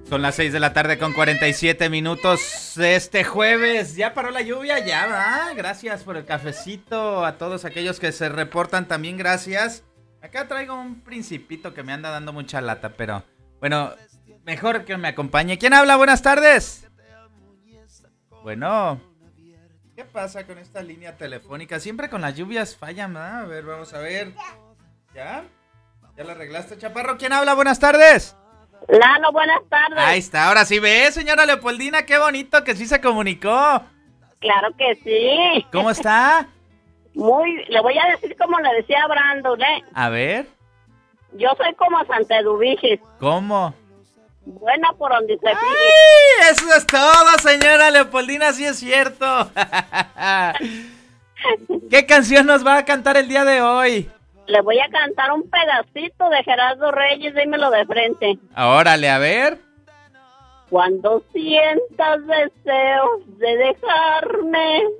Son las 6 de la tarde con 47 minutos este jueves. Ya paró la lluvia, ya, ¿verdad? Gracias por el cafecito. A todos aquellos que se reportan también, gracias. Acá traigo un principito que me anda dando mucha lata, pero bueno, mejor que me acompañe. ¿Quién habla? Buenas tardes. Bueno, ¿qué pasa con esta línea telefónica? Siempre con las lluvias fallan, ¿verdad? A ver, vamos a ver. ¿Ya? ¿Ya la arreglaste, chaparro? ¿Quién habla? Buenas tardes. Lalo, buenas tardes. Ahí está, ahora sí ve, señora Leopoldina, qué bonito que sí se comunicó. Claro que sí. ¿Cómo está? Le voy a decir como le decía a Brandon, A ver. Yo soy como Santa Eduviges. ¿Cómo? Buena por donde se fije. ¡Ay! Eso es todo, señora Leopoldina, sí es cierto. ¿Qué canción nos va a cantar el día de hoy? Le voy a cantar un pedacito de Gerardo Reyes, dímelo de frente. Órale, a ver. Cuando sientas deseos de dejarme,